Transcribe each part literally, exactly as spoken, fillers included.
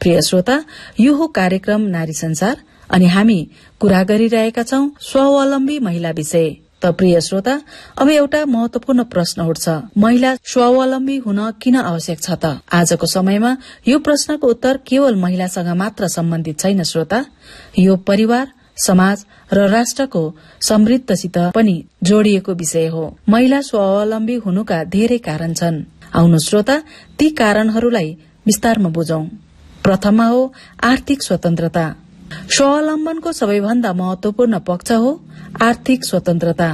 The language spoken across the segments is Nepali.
प्रिय श्रोता, यो हो कार्यक्रम नारी संसार अनि हामी कुरा गरिरहेका छौं स्वावलम्बी महिला विषय। त प्रिय श्रोता, अब एउटा महत्वपूर्ण प्रश्न उठ्छ, महिला स्वावलम्बी हुन किन आवश्यक छ त? आजको समयमा यो प्रश्नको उत्तर केवल महिलासँग मात्र सम्बन्धित छैन श्रोता, यो परिवार, समाज र राष्ट्रको समृद्धसित पनि जोडिएको विषय हो। महिला स्वावलम्बी हुनुका धेरै कारण छन्। आउनु श्रोता, ती कारणहरूलाई विस्तारमा बुझौं। प्रथममा हो आर्थिक स्वतन्त्रता। स्वावलम्बनको सबैभन्दा महत्वपूर्ण पक्ष हो आर्थिक स्वतन्त्रता।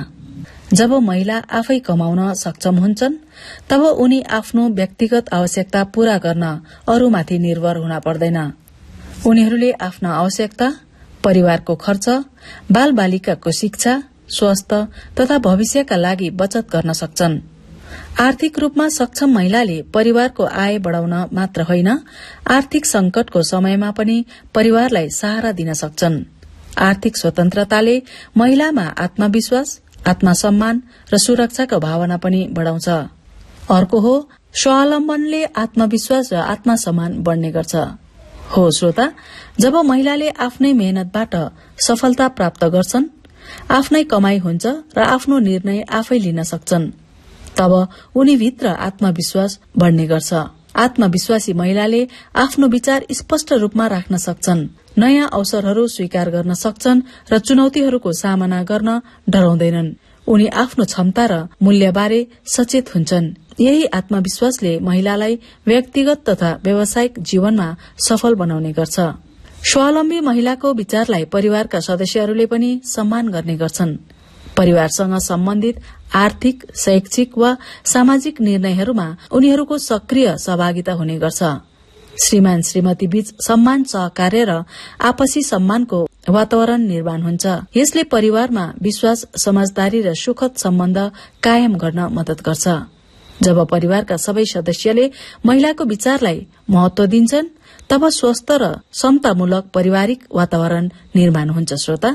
जब महिला आफै कमाउन सक्षम हुन्छन्, तब उनी आफ्नो व्यक्तिगत आवश्यकता पूरा गर्न अरूमाथि निर्भर हुन पर्दैन। उनीहरूले आफ्ना आवश्यकता, परिवारको खर्च, बाल बालिकाको शिक्षा, स्वास्थ्य तथा भविष्यका लागि बचत गर्न सक्छन्। आर्थिक रूपमा सक्षम महिलाले परिवारको आय बढ़ाउन मात्र होइन, आर्थिक संकटको समयमा पनि परिवारलाई सहारा दिन सक्छन्। आर्थिक स्वतन्त्रताले महिलामा आत्मविश्वास, आत्मसम्मान र सुरक्षाको भावना पनि बढ़ाउँछ। अर्को हो स्वावलम्बनले आत्मविश्वास र आत्मसम्मान बढ़ने गर्छ। हो श्रोता, जब महिलाले आफ्नै मेहनतबाट सफलता प्राप्त गर्छन्, आफ्नै कमाई हुन्छ र आफ्नो निर्णय आफै लिन सक्छन्, तब उनीभित्र आत्मविश्वास बढ़ने गर्छ। आत्मविश्वासी महिलाले आफ्नो विचार स्पष्ट रूपमा राख्न सक्छन्, नयाँ अवसरहरू स्वीकार गर्न सक्छन् र चुनौतीहरूको सामना गर्न डराउँदैनन्। उनी आफ्नो क्षमता र मूल्यबारे सचेत हुन्छन्। यही आत्मविश्वासले महिलालाई व्यक्तिगत तथा व्यावसायिक जीवनमा सफल बनाउने गर्छ। स्वावलम्बी महिलाको विचारलाई परिवारका सदस्यहरूले पनि सम्मान गर्ने गर्छन्। परिवारसँग सम्बन्धित आर्थिक, शैक्षिक वा सामाजिक निर्णयहरूमा उनीहरूको सक्रिय सहभागिता हुने गर्छ। श्रीमान श्रीमती बीच सम्मान, सहकार्य र आपसी सम्मानको वातावरण निर्माण हुन्छ। यसले परिवारमा विश्वास, समझदारी र सुखद सम्बन्ध कायम गर्न मदत गर्छ। जब परिवारका सबै सदस्यले महिलाको विचारलाई महत्व दिन्छन्, तब स्वस्थ र समतामूलक पारिवारिक वातावरण निर्माण हुन्छ। श्रोता,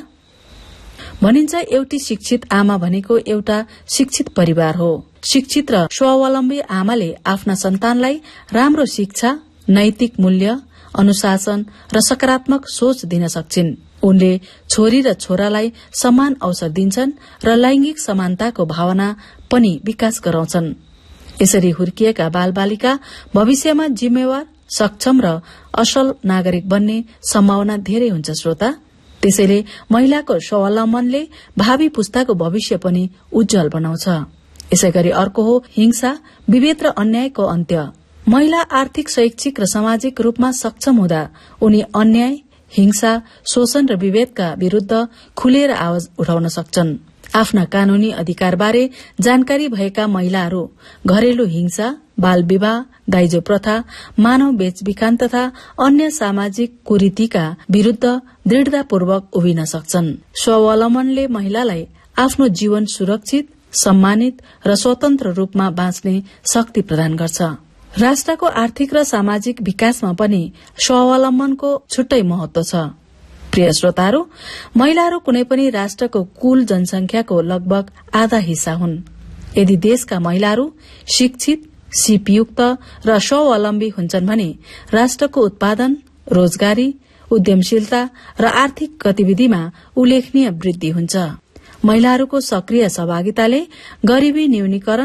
भनिन्छ एउटी शिक्षित आमा भनेको एउटा शिक्षित परिवार हो। शिक्षित र स्वावलम्बी आमाले आफ्ना सन्तानलाई राम्रो शिक्षा, नैतिक मूल्य, अनुशासन र सकारात्मक सोच दिन सक्छिन्। उनले छोरी र छोरालाई समान अवसर दिन्छन् र लैंगिक समानताको भावना पनि विकास गराउँछन्। यसरी हुर्किएका बालबालिका भविष्यमा जिम्मेवार, सक्षम र असल नागरिक बन्ने सम्भावना धेरै हुन्छ। श्रोता, त्यसैले महिलाको स्वावलम्बनले भावी पुस्ताको भविष्य पनि उज्जवल बनाउँछ। यसैगरी अर्को हो हिंसा, विभेद र अन्यायको अन्त्य। महिला आर्थिक, शैक्षिक र सामाजिक रूपमा सक्षम हुँदा उनी अन्याय, हिंसा, शोषण र विभेदका विरूद्ध खुलेर आवाज उठाउन सक्छन्। आफ्ना कानूनी अधिकारबारे जानकारी भएका महिलाहरू घरेलु हिंसा, बाल विवाह, दाइजो प्रथा, मानव बेचबिखान तथा अन्य सामाजिक कुरीतिका विरूद्ध दृढ़तापूर्वक उभिन सक्छन्। स्वावलम्बनले महिलालाई आफ्नो जीवन सुरक्षित, सम्मानित र स्वतन्त्र रूपमा बाँच्ने शक्ति प्रदान गर्छ। राष्ट्रको आर्थिक र सामाजिक विकासमा पनि स्वावलम्बनको छुट्टै महत्व छ। प्रिय श्रोताहरू, महिलाहरू कुनै पनि राष्ट्रको कुल जनसंख्याको लगभग आधा हिस्सा हुन्। यदि देशका महिलाहरू शिक्षित, सिपयुक्त र स्वावलम्बी हुन्छन् भने राष्ट्रको उत्पादन, रोजगारी, उद्यमशीलता र आर्थिक गतिविधिमा उल्लेखनीय वृद्धि हुन्छ। महिलाहरूको सक्रिय सहभागिताले गरीबी न्यूनीकरण